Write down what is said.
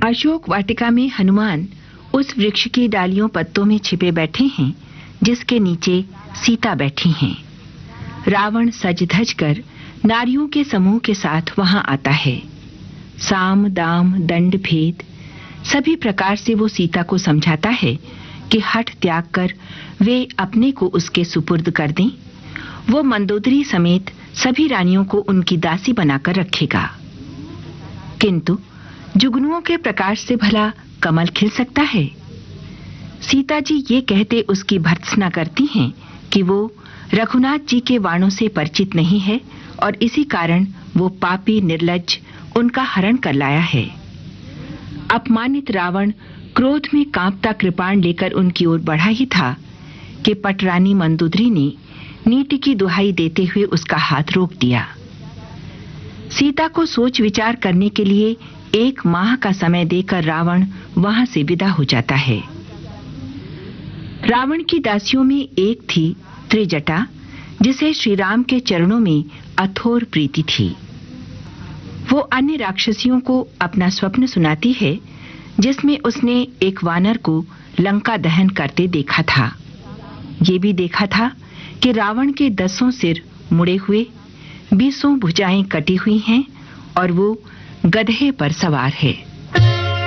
अशोक वाटिका में हनुमान उस वृक्ष की डालियों पत्तों में छिपे बैठे हैं जिसके नीचे सीता बैठी हैं। रावण सज धज कर नारियों के समूह के साथ वहां आता है। साम दाम दंड भेद सभी प्रकार से वो सीता को समझाता है कि हठ त्याग कर वे अपने को उसके सुपुर्द कर दें। वो मंदोदरी समेत सभी रानियों को उनकी दासी बनाकर रखेगा। किंतु जुगनुओं के प्रकाश से भला कमल खिल सकता है? सीता जी ये कहते उसकी भर्त्सना करती हैं कि वो रघुनाथ जी के वाणों से परिचित नहीं है और इसी कारण वो पापी निर्लज्ज उनका हरण कर लाया है। अपमानित रावण क्रोध में कांपता कृपाण लेकर उनकी ओर बढ़ा ही था कि पटरानी मंदोदरी ने नीति की दुहाई देते हुए उसका हाथ रोक दिया। सीता को सोच विचार करने के लिए 1 माह का समय देकर रावण वहां से विदा हो जाता है। रावण की दासियों में एक थी त्रिजटा, जिसे श्री राम के चरणों में अथोर प्रीति थी। वो अन्य राक्षसियों को अपना स्वप्न सुनाती है जिसमें उसने एक वानर को लंका दहन करते देखा था। ये भी देखा था कि रावण के 10 सिर मुड़े हुए, 20 भुजाएं कटी हुई हैं और वो गधे पर सवार है।